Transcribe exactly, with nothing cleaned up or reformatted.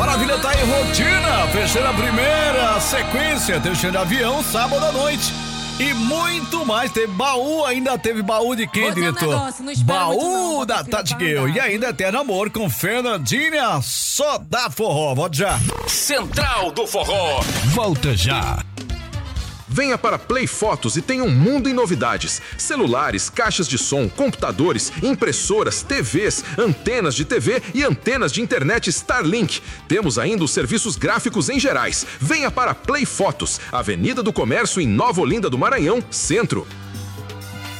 Maravilha, tá em rotina. Fechando a primeira sequência, deixando avião sábado à noite. E muito mais, teve baú, ainda teve baú de quem, diretor? Um negócio, baú da Tati Guil. E ainda Eterno Amor com Fernandinha, só da forró. Volta já. Central do Forró. Volta já. Venha para Play Fotos e tenha um mundo em novidades. Celulares, caixas de som, computadores, impressoras, T Vs, antenas de T V e antenas de internet Starlink. Temos ainda os serviços gráficos em gerais. Venha para Play Fotos, Avenida do Comércio em Nova Olinda do Maranhão, Centro.